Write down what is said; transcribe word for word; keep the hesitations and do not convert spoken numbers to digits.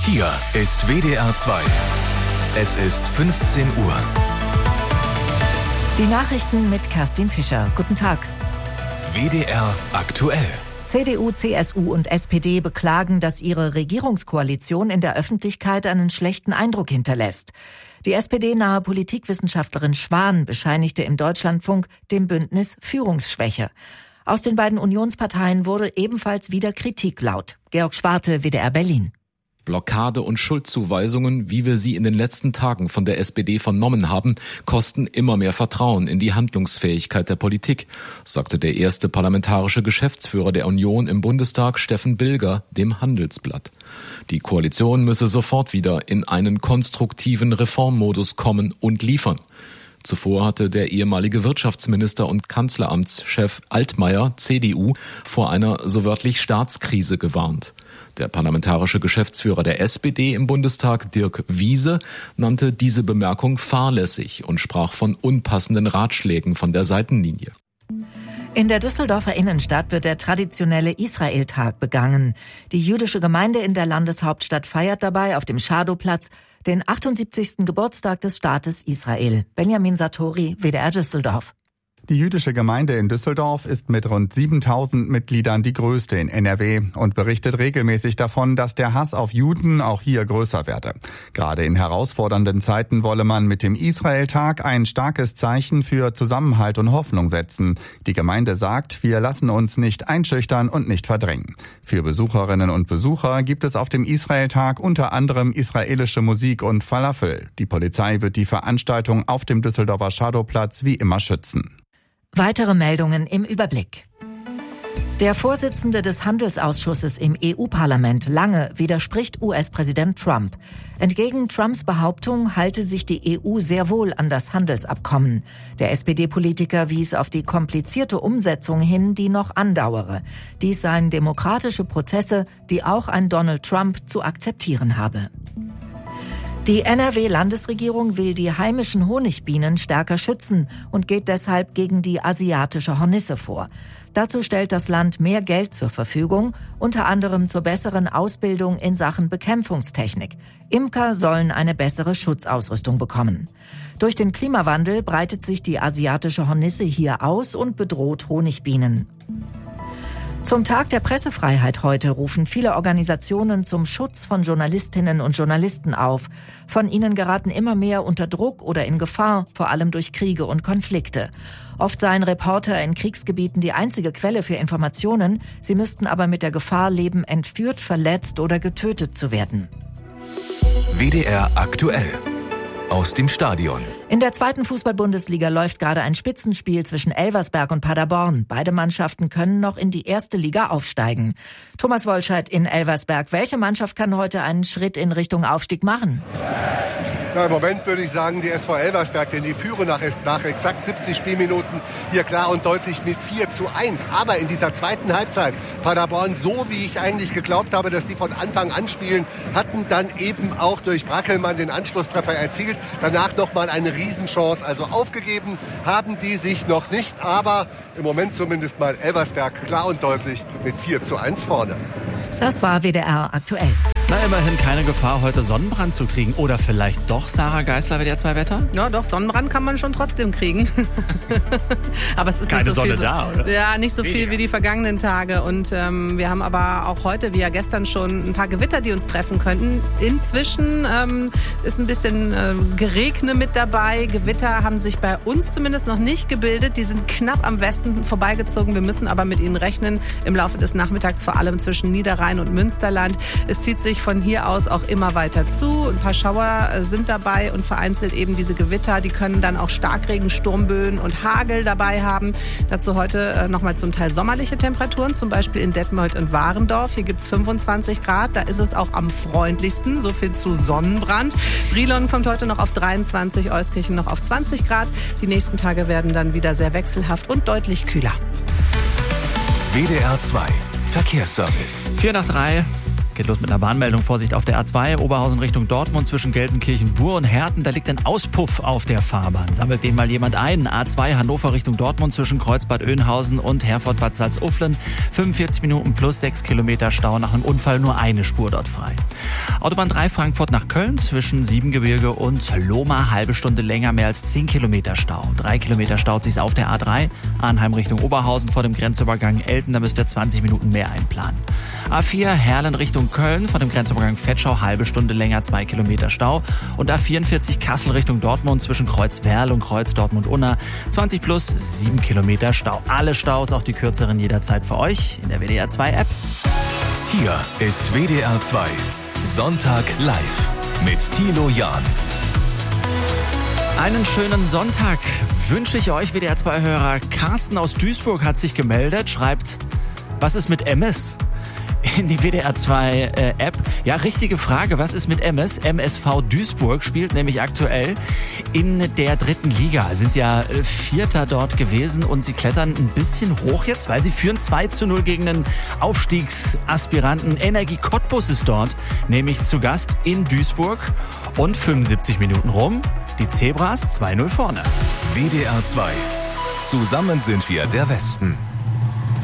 Hier ist W D R zwei. Es ist fünfzehn Uhr. Die Nachrichten mit Kerstin Fischer. Guten Tag. W D R aktuell. C D U, C S U und S P D beklagen, dass ihre Regierungskoalition in der Öffentlichkeit einen schlechten Eindruck hinterlässt. Die S P D-nahe Politikwissenschaftlerin Schwan bescheinigte im Deutschlandfunk dem Bündnis Führungsschwäche. Aus den beiden Unionsparteien wurde ebenfalls wieder Kritik laut. Georg Schwarte, W D R Berlin. Blockade und Schuldzuweisungen, wie wir sie in den letzten Tagen von der S P D vernommen haben, kosten immer mehr Vertrauen in die Handlungsfähigkeit der Politik, sagte der erste parlamentarische Geschäftsführer der Union im Bundestag, Steffen Bilger, dem Handelsblatt. Die Koalition müsse sofort wieder in einen konstruktiven Reformmodus kommen und liefern. Zuvor hatte der ehemalige Wirtschaftsminister und Kanzleramtschef Altmaier, C D U, vor einer so wörtlich Staatskrise gewarnt. Der parlamentarische Geschäftsführer der S P D im Bundestag, Dirk Wiese, nannte diese Bemerkung fahrlässig und sprach von unpassenden Ratschlägen von der Seitenlinie. In der Düsseldorfer Innenstadt wird der traditionelle Israel-Tag begangen. Die jüdische Gemeinde in der Landeshauptstadt feiert dabei auf dem Schadowplatz den achtundsiebzigsten Geburtstag des Staates Israel. Benjamin Satori, W D R Düsseldorf. Die jüdische Gemeinde in Düsseldorf ist mit rund siebentausend Mitgliedern die größte in N R W und berichtet regelmäßig davon, dass der Hass auf Juden auch hier größer werde. Gerade in herausfordernden Zeiten wolle man mit dem Israel-Tag ein starkes Zeichen für Zusammenhalt und Hoffnung setzen. Die Gemeinde sagt, wir lassen uns nicht einschüchtern und nicht verdrängen. Für Besucherinnen und Besucher gibt es auf dem Israel-Tag unter anderem israelische Musik und Falafel. Die Polizei wird die Veranstaltung auf dem Düsseldorfer Schadowplatz wie immer schützen. Weitere Meldungen im Überblick. Der Vorsitzende des Handelsausschusses im E U-Parlament, Lange, widerspricht U S-Präsident Trump. Entgegen Trumps Behauptung halte sich die E U sehr wohl an das Handelsabkommen. Der S P D-Politiker wies auf die komplizierte Umsetzung hin, die noch andauere. Dies seien demokratische Prozesse, die auch ein Donald Trump zu akzeptieren habe. Die N R W-Landesregierung will die heimischen Honigbienen stärker schützen und geht deshalb gegen die asiatische Hornisse vor. Dazu stellt das Land mehr Geld zur Verfügung, unter anderem zur besseren Ausbildung in Sachen Bekämpfungstechnik. Imker sollen eine bessere Schutzausrüstung bekommen. Durch den Klimawandel breitet sich die asiatische Hornisse hier aus und bedroht Honigbienen. Zum Tag der Pressefreiheit heute rufen viele Organisationen zum Schutz von Journalistinnen und Journalisten auf. Von ihnen geraten immer mehr unter Druck oder in Gefahr, vor allem durch Kriege und Konflikte. Oft seien Reporter in Kriegsgebieten die einzige Quelle für Informationen. Sie müssten aber mit der Gefahr leben, entführt, verletzt oder getötet zu werden. W D R aktuell. Aus dem Stadion. In der zweiten Fußball-Bundesliga läuft gerade ein Spitzenspiel zwischen Elversberg und Paderborn. Beide Mannschaften können noch in die erste Liga aufsteigen. Thomas Wollscheid in Elversberg. Welche Mannschaft kann heute einen Schritt in Richtung Aufstieg machen? Ja, im Moment würde ich sagen, die S V Elversberg, denn die führen nach, nach exakt siebzig Spielminuten hier klar und deutlich mit vier zu eins. Aber in dieser zweiten Halbzeit, Paderborn, so wie ich eigentlich geglaubt habe, dass die von Anfang an spielen, hatten dann eben auch durch Brackelmann den Anschlusstreffer erzielt. Danach nochmal eine Riesenchance. Also aufgegeben haben die sich noch nicht, aber im Moment zumindest mal Elversberg klar und deutlich mit vier zu eins vorne. Das war W D R aktuell. Na, immerhin keine Gefahr, heute Sonnenbrand zu kriegen. Oder vielleicht doch, Sarah Geisler, W D R zwei Wetter? Ja, doch, Sonnenbrand kann man schon trotzdem kriegen. Aber es ist keine nicht so Sonne viel, da, oder? Ja, nicht so Weniger. viel wie die vergangenen Tage. Und ähm, wir haben aber auch heute, wie ja gestern schon, ein paar Gewitter, die uns treffen könnten. Inzwischen ähm, ist ein bisschen äh, Geregne mit dabei. Gewitter haben sich bei uns zumindest noch nicht gebildet. Die sind knapp am Westen vorbeigezogen. Wir müssen aber mit ihnen rechnen im Laufe des Nachmittags, vor allem zwischen Niederrhein und Münsterland. Es zieht sich von hier aus auch immer weiter zu. Ein paar Schauer sind dabei und vereinzelt eben diese Gewitter. Die können dann auch Starkregen, Sturmböen und Hagel dabei haben. Dazu heute nochmal zum Teil sommerliche Temperaturen, zum Beispiel in Detmold und Warendorf. Hier gibt es fünfundzwanzig Grad. Da ist es auch am freundlichsten. So viel zu Sonnenbrand. Brilon kommt heute noch auf dreiundzwanzig, Euskirchen noch auf zwanzig Grad. Die nächsten Tage werden dann wieder sehr wechselhaft und deutlich kühler. W D R zwei Verkehrsservice. Vier nach drei. Geht los mit einer Bahnmeldung. Vorsicht auf der A zwei, Oberhausen Richtung Dortmund zwischen Gelsenkirchen-Bur und Herten. Da liegt ein Auspuff auf der Fahrbahn. Sammelt den mal jemand ein. A zwei, Hannover Richtung Dortmund zwischen Kreuzbad Oeynhausen und Herford-Bad Salzuflen. fünfundvierzig Minuten plus sechs Kilometer Stau. Nach einem Unfall nur eine Spur dort frei. Autobahn drei, Frankfurt nach Köln zwischen Siebengebirge und Lohmar. Halbe Stunde länger, mehr als zehn Kilometer Stau. Drei Kilometer staut sich's auf der A drei. Arnheim Richtung Oberhausen vor dem Grenzübergang Elten. Da müsst ihr zwanzig Minuten mehr einplanen. A vier, Herlen Richtung Köln, vor dem Grenzübergang Vetschau, halbe Stunde länger, zwei Kilometer Stau. Und A vierundvierzig, Kassel Richtung Dortmund, zwischen Kreuz-Werl und Kreuz Dortmund-Unna, zwanzig plus, sieben Kilometer Stau. Alle Staus, auch die kürzeren, jederzeit für euch in der W D R zwei App. Hier ist W D R zwei Sonntag live mit Thilo Jahn. Einen schönen Sonntag wünsche ich euch, W D R zwei Hörer. Carsten aus Duisburg hat sich gemeldet, schreibt, was ist mit M S? In die W D R zwei äh, App. Ja, richtige Frage. Was ist mit M S? M S V Duisburg spielt nämlich aktuell in der dritten Liga. Sind ja äh, Vierter dort gewesen und sie klettern ein bisschen hoch jetzt, weil sie führen zwei zu null gegen einen Aufstiegsaspiranten. Energie Cottbus ist dort nämlich zu Gast in Duisburg und fünfundsiebzig Minuten rum. Die Zebras zwei null vorne. W D R zwei. Zusammen sind wir der Westen.